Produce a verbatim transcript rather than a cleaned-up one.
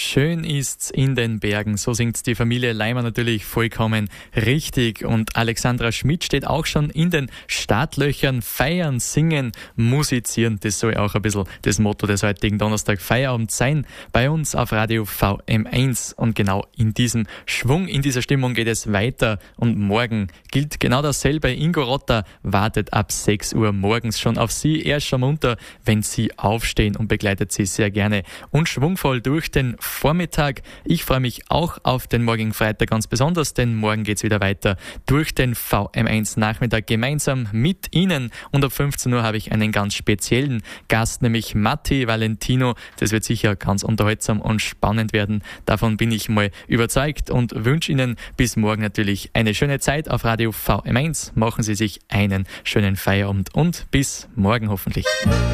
Schön ist's in den Bergen, so singt die Familie Leimer natürlich vollkommen richtig. Und Alexandra Schmidt steht auch schon in den Startlöchern. Feiern, singen, musizieren, das soll auch ein bisschen das Motto des heutigen Donnerstag Feierabend sein, bei uns auf Radio V M eins. Und genau in diesem Schwung, in dieser Stimmung geht es weiter. Und morgen gilt genau dasselbe. Ingo Rotter wartet ab sechs Uhr morgens schon auf Sie. Er ist schon munter, wenn Sie aufstehen, und begleitet Sie sehr gerne und schwungvoll durch den Vormittag. Ich freue mich auch auf den morgigen Freitag ganz besonders, denn morgen geht's wieder weiter durch den V M eins Nachmittag gemeinsam mit Ihnen. Und ab fünfzehn Uhr habe ich einen ganz speziellen Gast, nämlich Matti Valentino. Das wird sicher ganz unterhaltsam und spannend werden. Davon bin ich mal überzeugt und wünsche Ihnen bis morgen natürlich eine schöne Zeit auf Radio V M eins. Machen Sie sich einen schönen Feierabend und bis morgen hoffentlich.